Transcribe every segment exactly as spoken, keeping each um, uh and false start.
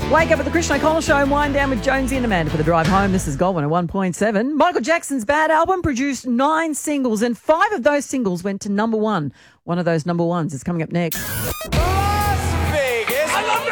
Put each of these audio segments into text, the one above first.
Wake up with the Christian O'Connell Show and wind down with Jonesy and Amanda for the drive home. This is Gold one oh one point seven. Michael Jackson's Bad album produced nine singles and five of those singles went to number one. One of those number ones is coming up next. Las Vegas. I love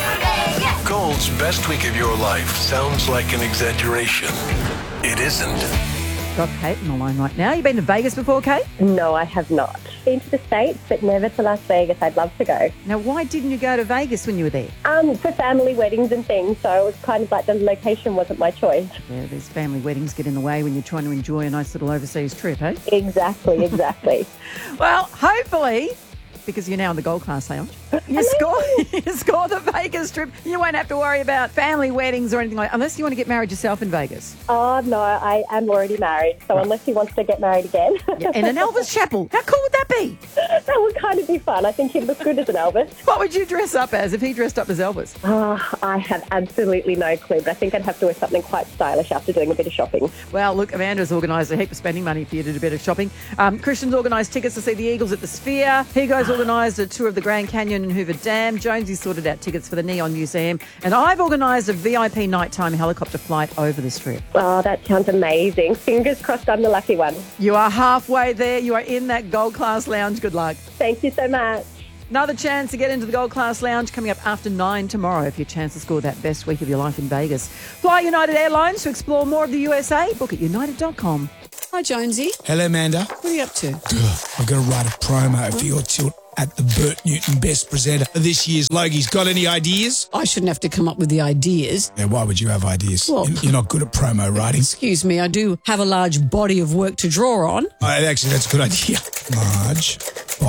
Vegas. Gold's best week of your life sounds like an exaggeration. It isn't. Got Kate on the line right now. You been to Vegas before, Kate? No, I have not. Been to the States, but never to Las Vegas. I'd love to go. Now, why didn't you go to Vegas when you were there? Um, for family weddings and things, so it was kind of like the location wasn't my choice. Yeah, these family weddings get in the way when you're trying to enjoy a nice little overseas trip, eh? Exactly, exactly. Well, hopefully, because you're now in the Gold Class Lounge, you score, you score the Vegas trip. You won't have to worry about family weddings or anything like that, unless you want to get married yourself in Vegas. Oh, no, I am already married, so unless he wants to get married again. Yeah, in an Elvis chapel. How cool would that be? That would kind of be fun. I think he'd look good as an Elvis. What would you dress up as if he dressed up as Elvis? Oh, I have absolutely no clue, but I think I'd have to wear something quite stylish after doing a bit of shopping. Well, look, Amanda's organised a heap of spending money for you to do a bit of shopping. Um, Christian's organised tickets to see the Eagles at the Sphere. Hugo's organised a tour of the Grand Canyon and Hoover Dam. Jonesy sorted out tickets for the Neon Museum. And I've organised a V I P nighttime helicopter flight over the Strip. Oh, that sounds amazing. Fingers crossed I'm the lucky one. You are halfway there. You are in that Gold Class Lounge. Good luck. Thank you so much. Another chance to get into the Gold Class Lounge coming up after nine tomorrow if your chance to score that best week of your life in Vegas. Fly United Airlines to explore more of the U S A. Book at united dot com. Hi, Jonesy. Hello, Amanda. What are you up to? Ugh, I've got to write a promo for your tilt at the Bert Newton Best Presenter of this year's Logies. Got any ideas? I shouldn't have to come up with the ideas. Yeah, why would you have ideas? Well, You're not good at promo writing. Excuse me, I do have a large body of work to draw on. Oh, actually, that's a good idea. Large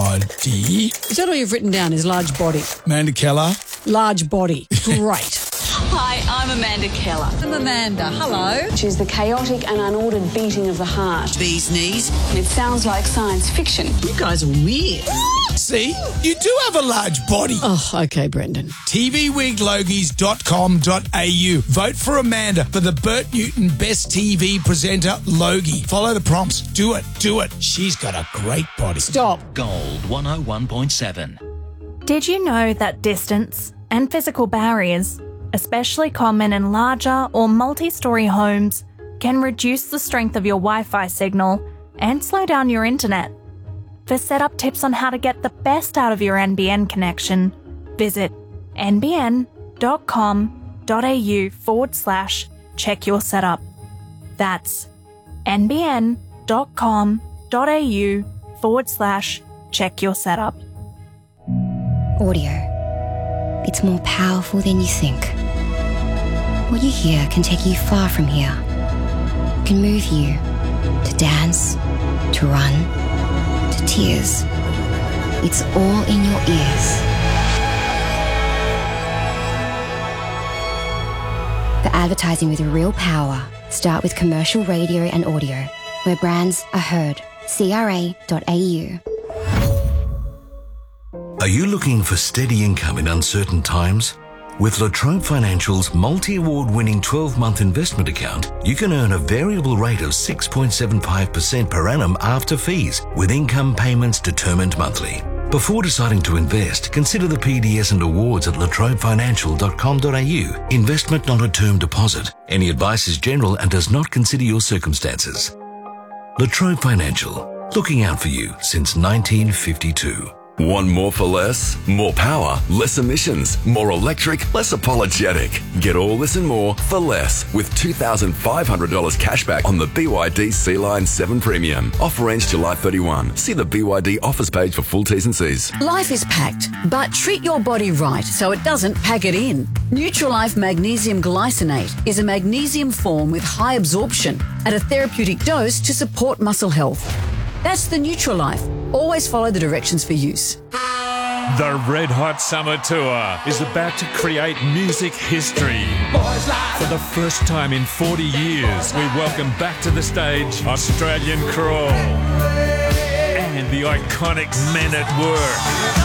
body. Is that all you've written down, is large body? Amanda Keller. Large body. Great. Hi, I'm Amanda Keller. I'm Amanda. Hello. She's the chaotic and unordered beating of the heart. Bee's knees. It sounds like science fiction. You guys are weird. See, you do have a large body. Oh, okay, Brendan. T V week logies dot com dot a u. Vote for Amanda for the Bert Newton Best T V Presenter Logie. Follow the prompts. Do it. Do it. She's got a great body. Stop. Gold one oh one point seven. Did you know that distance and physical barriers, especially common in larger or multi-storey homes, can reduce the strength of your Wi-Fi signal and slow down your internet? For setup tips on how to get the best out of your N B N connection, visit n b n dot com dot a u forward slash check your setup. That's n b n dot com dot a u forward slash check your setup. Audio. It's more powerful than you think. What you hear can take you far from here. It can move you to dance, to run, to tears. It's all in your ears. For advertising with real power, start with commercial radio and audio, where brands are heard. c r a dot a u. Are you looking for steady income in uncertain times? With La Trobe Financial's multi-award winning twelve-month investment account, you can earn a variable rate of six point seven five percent per annum after fees, with income payments determined monthly. Before deciding to invest, consider the P D S and awards at la trobe financial dot com dot a u. Investment not a term deposit. Any advice is general and does not consider your circumstances. La Trobe Financial, looking out for you since nineteen fifty-two. Want more for less? More power, less emissions, more electric, less apologetic. Get all this and more for less with two thousand five hundred dollars cashback on the B Y D C-Line seven Premium. Offer ends July thirty-first. See the B Y D offers page for full T's and C's. Life is packed, but treat your body right so it doesn't pack it in. Nutrilife Magnesium Glycinate is a magnesium form with high absorption at a therapeutic dose to support muscle health. That's the Nutrilife. Always follow the directions for use. The Red Hot Summer Tour is about to create music history. For the first time in forty years, we welcome back to the stage Australian Crawl and the iconic Men at Work.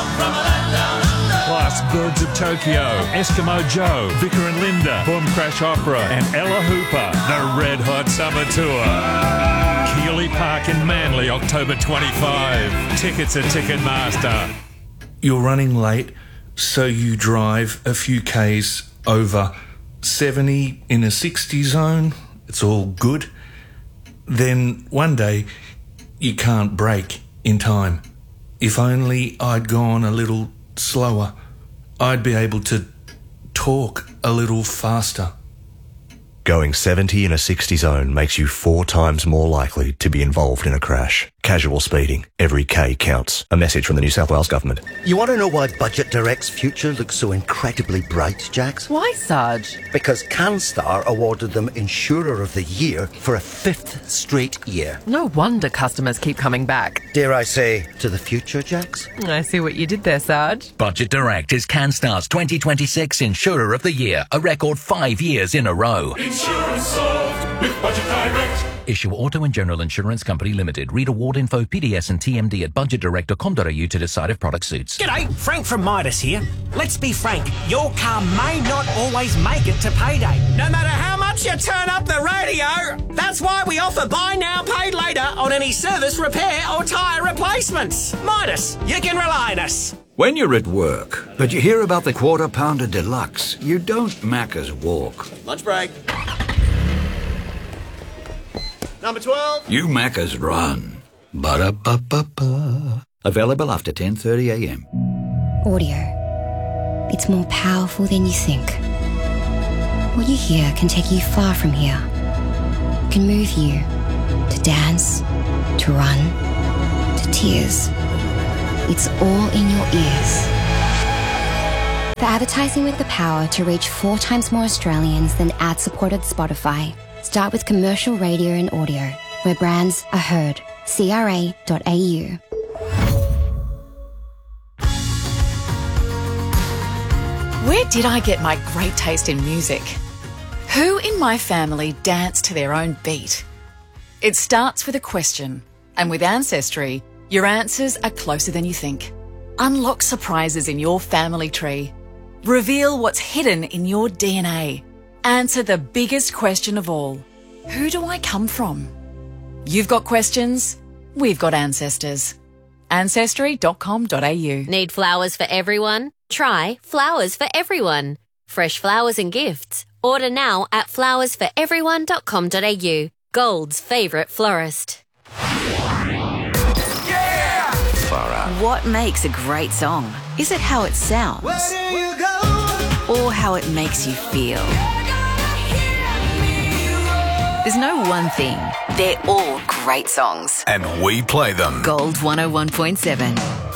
Plus Birds of Tokyo, Eskimo Joe, Vicar and Linda, Boom Crash Opera and Ella Hooper. The Red Hot Summer Tour. Keeley Park in Manly, October twenty-fifth. Tickets at Ticketmaster. You're running late, so you drive a few Ks over seventy in a sixty zone, it's all good. Then one day you can't brake in time. If only I'd gone a little slower, I'd be able to talk a little faster. Going seventy in a sixty zone makes you four times more likely to be involved in a crash. Casual speeding. Every K counts. A message from the New South Wales Government. You want to know why Budget Direct's future looks so incredibly bright, Jax? Why, Sarge? Because CanStar awarded them Insurer of the Year for a fifth straight year. No wonder customers keep coming back. Dare I say, to the future, Jax? I see what you did there, Sarge. Budget Direct is CanStar's twenty twenty-six Insurer of the Year, a record five years in a row. Insurance solved with Budget Direct. Issue Auto and General Insurance Company Limited. Read award info, P D S and T M D at budget direct dot com dot a u to decide if product suits. G'day, Frank from Midas here. Let's be frank, your car may not always make it to payday. No matter how much you turn up the radio, that's why we offer buy now, pay later on any service, repair or tyre replacements. Midas, you can rely on us. When you're at work, but you hear about the Quarter Pounder Deluxe, you don't Macca's walk. Lunch break. Number twelve. You Macca's run. Ba-da-ba-ba-ba. Available after ten thirty a m. Audio. It's more powerful than you think. What you hear can take you far from here. Can move you to dance, to run, to tears. It's all in your ears. For advertising with the power to reach four times more Australians than ad-supported Spotify, start with commercial radio and audio, where brands are heard. C R A dot A U. Where did I get my great taste in music? Who in my family danced to their own beat? It starts with a question, and with Ancestry, your answers are closer than you think. Unlock surprises in your family tree. Reveal what's hidden in your D N A. Answer the biggest question of all. Who do I come from? You've got questions, we've got ancestors. Ancestry dot com dot a u. Need flowers for everyone? Try Flowers for Everyone. Fresh flowers and gifts. Order now at flowers for everyone dot com dot a u. Gold's favourite florist. Yeah! Far out. What makes a great song? Is it how it sounds? Where do you go? Or how it makes you feel? There's no one thing. They're all great songs. And we play them. Gold one oh one point seven.